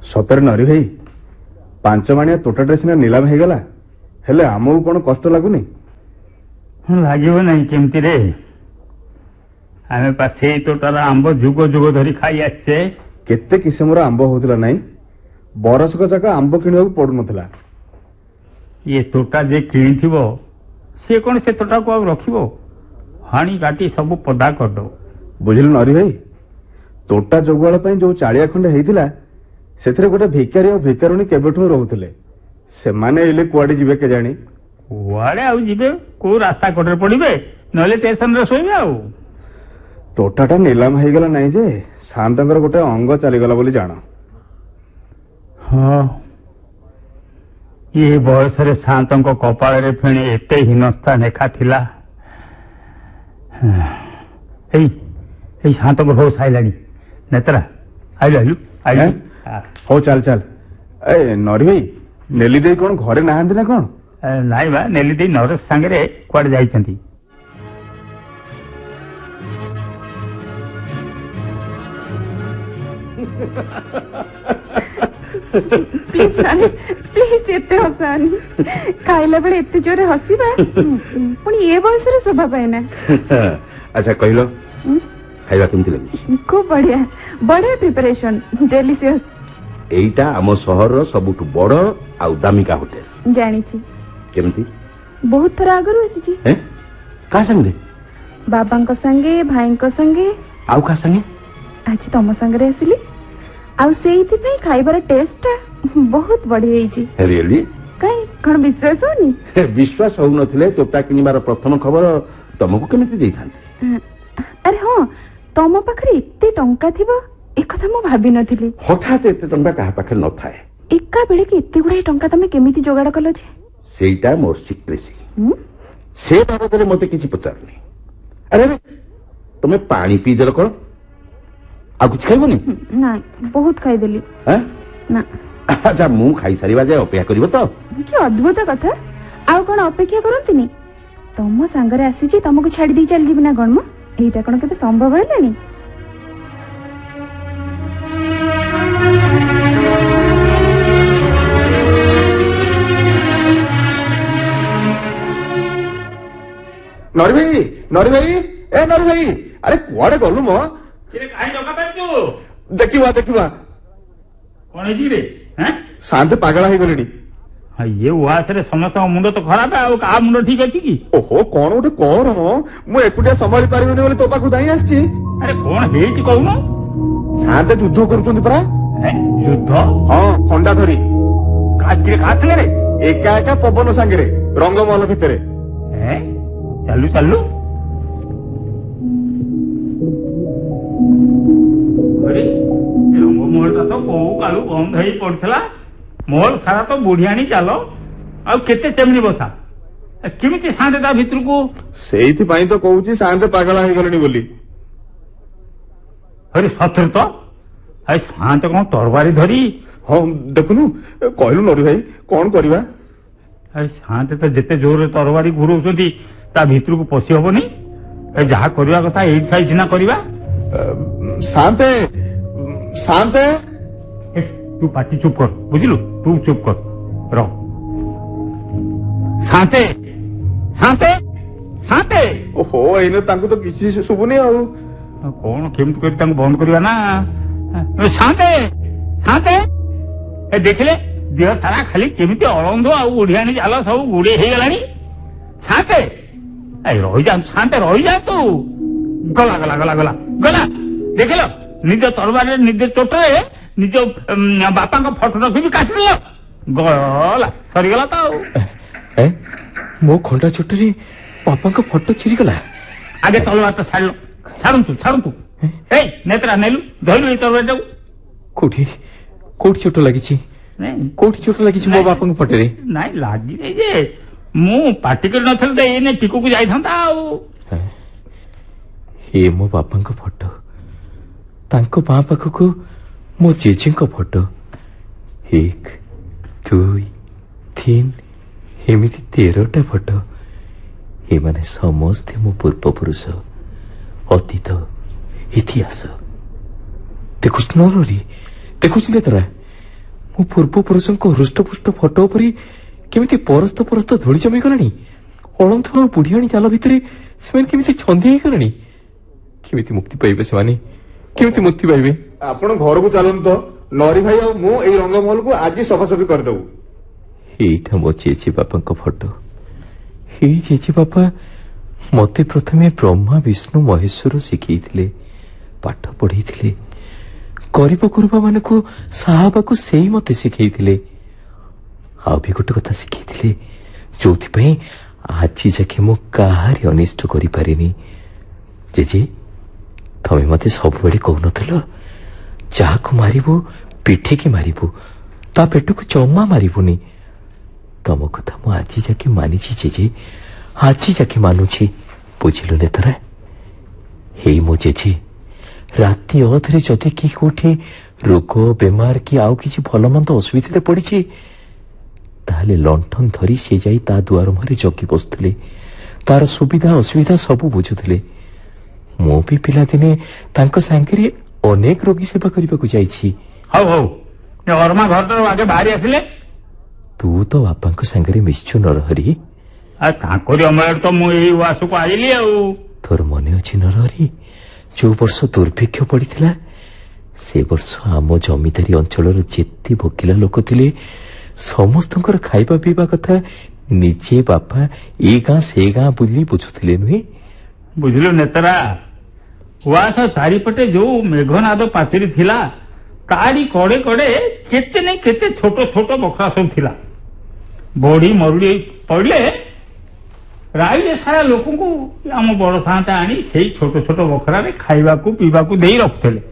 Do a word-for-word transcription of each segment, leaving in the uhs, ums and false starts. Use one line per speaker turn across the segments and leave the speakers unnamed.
सतरे नरी भाई पांच माणिया तोटाटे सिना नीलाम हो गला हेले आमको कौन कष्ट लगुनि
लगे ना केमती रे आम पासे तोटार आंब जुग जुग धरी खाई आसचे
केते किस्मर आंब होता ना बरसक जाक आंब किणा पड़ू ना
ये तोटा जे किणी सी कौन से तोटा को रखिब हाणी काटी सब पदा करद
बुझिल नरी भाई तोटा जोगुआल जो चालिया खंडे होता से गोटे भिकारी और भिकारुणी केबेठू रोते से माने कुआडे जीवे के जानी
कुआडे आउ जीवे को रास्ता कड़े पड़े ना स्टेशन रे शोबे आउ
तोटाटा नीलाम हो गला नाई जे शांतर गोटे अंग चलीगला बोली जान
हाँ ये बयस शांत कपाल रे फेणी एते हीनस्था लेखा थिला शांत को होश आईलानी नेत्रा आइलु आइलु
हो चल चल ए नरी भाई नेली दे कौन घरे नहांती ना कौन
नाई बा नेली दे नरेश सांगे कुआडे जाइछंती
प्लीज नरेश प्लीज एते हसानी खाइला बेले एते जोरे हसीबा पुणी ए बयस रे शोभा पाए ना
अच्छा कहलो खाइबा केमती लागी
खूब बढ़िया बढ़िया प्रिपरेशन डेलीशियस
एईटा आम शहर रो सबुठु बड़ आउ दामिका होटल
जानी छी
केमती
बहुत थरा आगरु आसी छी
हैं का संगे
बाबा को संगे भाई को संगे
आउ का संगे
आज तम संगे आसिली आउ सेइथि पई खाइबार टेस्ट बहुत बढ़िया छी
रियली
काई कोन विश्वास होनी
विश्वास हो नथिले तोटा किनिबार प्रथम खबर तुमको केमिति देई थांती
अरे हां तम पाखरे एते टंका थिबो एकथा मो भाबी नथिली
हठात एते टंका कहा पाखे न थाए
एका बेले के एते गुडा टंका तमे केमिति जोगाड़ कलो जे
सेटा मोर सिक्रेसी से बाबतरे मते किछि पचारनी अरे तुमे पानी पी देल कोन आ कुछ खाइबोनी
ना बहुत खाई देली
हैं
ना
अच्छा मु खाई सारीबा जाय अपेक्षा करिवो तो
कि अद्भुत कथा आउ कोन अपेक्षा करंतिनी तम संगरे आसी छी तमको छाडी दी चल जीबिना कोन म एटा कोन केबे संभव हेलानी
नरी भाई नरी भाई ए नरी भाई अरे कुआडे गलु मो देखिवा देखिवा
कौन जी रे हैं
शांत पागला हो गलेनी
ये उहास रे समस्त मुंड तो खराब है का मुंड ठीक अछि की
ओहो कौन गोटे कर मु एकुटिया संभाली पारिबेनी बोली तो पाखु दाई आछि
अरे कौन हेछि कहूनो
शांत युद्ध करूछंती परा
युद्ध
हां खंडा धरी
काके का संगे रे
एका एका पवन संगे रे रंगमहल भितरे
हैं चलू चलू अरे रंगमहलटा तो को कालू बंद होई पड़थला मोल सारा तो बुढ़ियाणी चालो आ केते चेमनी बसा केमिति शांत ता भितर को
सेइथि पई तो कहूची शांत पागला हो गलेनी बोली
अरे सतर तो अरे शांत कौन तरवारी धरी
हां देखुनु कहलु नरी भाई कौन करबा
अरे शांत तो जेते जोर तरवारी घुरौछंती ता भितर को पसी हबनी ए जहा करबा कथा एई साइ सिना करबा
शांत शांत
तू पाटी चुप कर बुझिलु तू चुप कर रह शांते शांते शांते
ओहो एने तांको तो किछि सुबुनी आ
कौन केमति कर तांको बंद करबा ना शांते शांते ए देखले देह सारा खाली केमिति अरंधो आ उड़ियानी जाला सब गुडे हे गलानी शांते ए रहि जा शांते रहि जा तू गला गला गला गला गला देखलो निज तरबारे निज चोटरे निज बापा का फोटो रखी भी काट दियो गला सरी गला तो
मो खंडा चोटरे बापा का फोटो छिरी गला
आगे तलवार तो छाड़ छाड़ू तू छाड़ू तू ए नेत्रा नेलु धइलु तलवार जाऊ
कोठी कोठी चोट लागि छी
नहीं
कोठी चोट लागि छी मो बापा का फोटो रे
नहीं लागी रे जे मु पार्टी कर नथल दे एने टिकू को जाई थांता आउ
हे मो बापा का फोटो तांको बा पाखको मो जेजे को फोटो एक दुई तीन एमिति तेरटा फोटो ए माने समस्ते मो पूर्व पुरुष अतीत इतिहास देखुछ नरी देखुछ ने तोरा ମୋ ପୂର୍ବପୁରୁଷଙ୍କ ହୃଷ୍ଟପୁଷ୍ଟ ଫଟୋ ଉପରେ କେମିତି ପରସ୍ତ ପରସ୍ତ ଧୂଳି ଜମିଗଲାଣି। ଅଳନ୍ଧ ଆଉ ବୁଢିଆଣୀ ଜାଲ ଭିତରେ ସେମାନେ କେମିତି ଛନ୍ଦି ହେଇଗଲାଣି। କେମିତି ମୁକ୍ତି ପାଇବେ ସେମାନେ, କେମିତି ମୁକ୍ତି ପାଇବେ?
ଆପଣ ଘରକୁ ଚାଲନ୍ତୁ ତ, ନରୀ ଭାଇ ଆଉ ମୁଁ ଏଇ ରଙ୍ଗମହଲକୁ ଆଜି ସଫାସଫି କରିଦେବୁ।
ଏଇଟା ମୋ ଜେଜେ ବାପାଙ୍କ ଫଟୋ। ଏଇ ଜେଜେ ବାପା ମତେ ପ୍ରଥମେ ବ୍ରହ୍ମା ବିଷ୍ଣୁ ମହେଶ୍ୱର ଶିଖେଇଥିଲେ, ପାଠ ପଢେଇଥିଲେ। ଗରିବ ଗୁରୁବା ମାନଙ୍କୁ ସାହାବାକୁ ସେଇ ମତେ ଶିଖେଇଥିଲେ। ଆଉ ବି ଗୋଟେ କଥା ଶିଖେଇଥିଲେ, ଯୋଉଥିପାଇଁ ଆଜି ଯାକେ ମୁଁ କାହାରି ଅନିଷ୍ଟ କରିପାରିନି। ଜେଜେ, ତମେ ମତେ ସବୁବେଳେ କହୁନଥିଲ, ଯାହାକୁ ମାରିବୁ ପିଠିକି ମାରିବୁ, ତା ପେଟକୁ ଜମା ମାରିବୁନି। ତମ କଥା ମୁଁ ଆଜି ଯାକେ ମାନିଛି ଜେଜେ, ଆଜି ଯାକେ ମାନୁଛି। ବୁଝିଲୁ ନେତରା? ହେଇ ମୋ ଜେଜେ, ରାତି ଅଧରେ ଯଦି କି କୋଉଠି ରୋଗ ବେମାର କି ଆଉ କିଛି ଭଲ ମନ୍ଦ ଅସୁବିଧାରେ ପଡିଛି, ତାହେଲେ ଲଣ୍ଠନ ଧରି ସେ ଯାଇ ତା ଦୁଆର ମୁହଁରେ ଜଗି ବସୁଥିଲେ। ତାର ସୁବିଧା ଅସୁବିଧା ସବୁ ବୁଝୁଥିଲେ। ମୁଁ ବି ପିଲାଦିନେ ତାଙ୍କ ସାଙ୍ଗରେ ଅନେକ ରୋଗୀ ସେବା କରିବାକୁ ଯାଇଛି।
ହଉ ହଉ, ଅରମା ଘର ଆଗେ ବାହାରି ଆସିଲେ।
ତୁ ତ ବାପାଙ୍କ ସାଙ୍ଗରେ ମିଶଛୁ ନରହରି।
ଆଉ ତାଙ୍କରି ଅମଳରେ ତ ମୁଁ ଏଇ ଉଆସକୁ ଆଇଲି ଆଉ।
ତୋର ମନେ ଅଛି ନରହରି, ଯୋଉ ବର୍ଷ ଦୁର୍ଭିକ୍ଷ ପଡିଥିଲା, ସେ ବର୍ଷ ଆମ ଜମିଦାରୀ ଅଞ୍ଚଳର ଯେତେ ଭୋକିଲା ଲୋକ ଥିଲେ ସମସ୍ତଙ୍କର ଖାଇବା ପିଇବା କଥା ନିଜେ ବାପା ଏ ଗାଁ ସେ ଗାଁ ବୁଲି ବୁଝୁଥିଲେ, ନୁହେଁ?
ବୁଝିଲୁ ନେତରା, ଉଆସ ଚାରିପଟେ ଯୋଉ ମେଘନାଦ ପାଚେରୀ ଥିଲା, ତାରି କଡେ କଡେ କେତେ ନାଇଁ କେତେ ଛୋଟ ଛୋଟ ବଖରା ସବୁ ଥିଲା। ବଢି ମରୁଡ଼ି ପଡିଲେ ରାଇରେ ସାରା ଲୋକଙ୍କୁ ଆମ ବଡ ସାଆନ୍ତେ ଆଣି ସେଇ ଛୋଟ ଛୋଟ ବଖରାରେ ଖାଇବାକୁ ପିଇବାକୁ ଦେଇ ରଖୁଥିଲେ।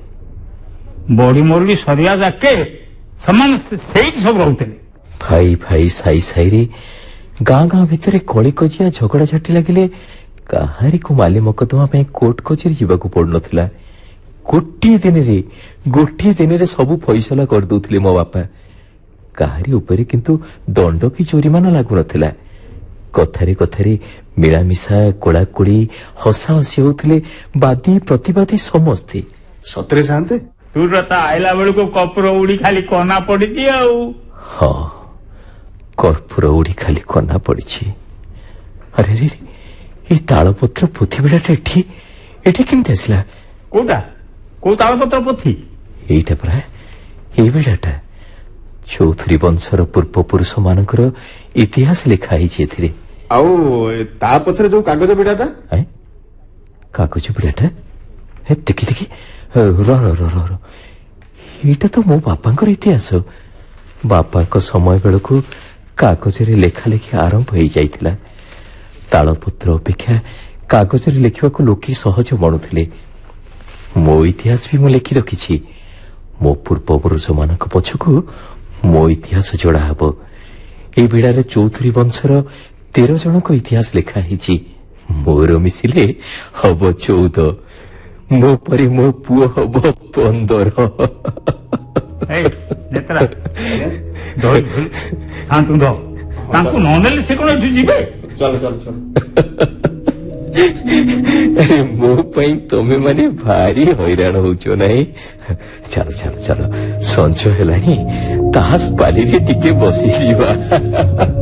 ବଢି ମରୁଡ଼ି ସରିବା ଯାକେ ସେମାନେ ସେଇଠି ସବୁ ରହୁଥିଲେ।
ଭାଇ ଭାଇ ସାଇ ସାଇରେ ଗାଁ ଗାଁ ଭିତରେ କଳି କଜିଆ ଝଗଡା ଝାଟି ଲାଗିଲେ କାହାରିକୁ ମାଲି ମକଦ୍ଦମା ପାଇଁ କୋର୍ଟ କଚେରୀ ଯିବାକୁ ପଡୁନଥିଲା। ଗୋଟିଏ ଦିନରେ ଗୋଟିଏ ଦିନରେ ସବୁ ଫଇସଲା କରିଦଉଥିଲେ ମୋ ବାପା। କାହାରି ଉପରେ କିନ୍ତୁ ଦଣ୍ଡ କି ଜୋରିମାନା ଲାଗୁନଥିଲା। କଥାରେ କଥାରେ ମିଳାମିଶା କୋଳାକୋଳି ହସା ହସି ହଉଥିଲେ ବାଦୀ ପ୍ରତିବାଦୀ ସମସ୍ତେ।
ସତରେ ସାଆନ୍ତେ?
ତୁ ତ ଆଇଲା ବେଳକୁ କପୁର ଉଡି ଖାଲି କନା ପଡିଛି ଆଉ।
ହଁ, କର୍ପୂର ଉଡି ଖାଲି କନା ପଡିଛି। ଆରେ ରେ, ଏଇ ତାଳପତ୍ର ପୋଥି ବିଡାଟା ଏଠି ଏଠି କେମିତି ଆସିଲା?
କୋଉଟା? କୋଉ ତାଳପତ୍ର ପୋଥି?
ଏଇଟା ପରା, ଏଇ ବିଡାଟା। ଚୌଧୁରୀ ବଂଶର ପୂର୍ବପୁରୁଷ ମାନଙ୍କର ଇତିହାସ ଲେଖା ହେଇଛି ଏଥିରେ।
ଆଉ ତା ପଛରେ ଯୋଉ କାଗଜ ବିଡାଟା?
କାଗଜ ବିଡାଟା? ଦେଖି ଦେଖି, ର ର ର ର ଏଇଟା ତ ମୋ ବାପାଙ୍କର ଇତିହାସ। ବାପାଙ୍କ ସମୟ ବେଳକୁ କାଗଜରେ ଲେଖା ଲେଖି ଆରମ୍ଭ ହେଇଯାଇଥିଲା। ତାଳପତ୍ର ଅପେକ୍ଷା କାଗଜରେ ଲେଖିବାକୁ ଲୋକେ ସହଜ ମଣୁଥିଲେ। ମୋ ଇତିହାସ ବି ମୁଁ ଲେଖି ରଖିଛି। ମୋ ପୂର୍ବପୁରୁଷ ମାନଙ୍କ ପଛକୁ ମୋ ଇତିହାସ ଯୋଡା ହବ। এই ବିଡାରେ ଚୌଧୁରୀ ବଂଶର ତେର ଜଣଙ୍କ ଇତିହାସ ଲେଖା ହେଇଛି। ମୋର ମିଶିଲେ ହବ ଚଉଦ, ମୋ ପରେ ମୋ ପୁଅ ହବ ପନ୍ଦର।
ତାଙ୍କୁ ନ ନେଲେ ସେ କଣ ଏଠୁ ଯିବେ?
ଚାଲ ଚାଲ ଚାଲ।
ମୋ ପାଇଁ ତମେ ମାନେ ଭାରି ହଇରାଣ ହଉଛ ନାହିଁ? ଚାଲ ଚାଲ ଚାଲ, ସଞ୍ଜ ହେଲାଣି, ତାସ୍ ପାଲିରେ ଟିକେ ବସିଯିବା।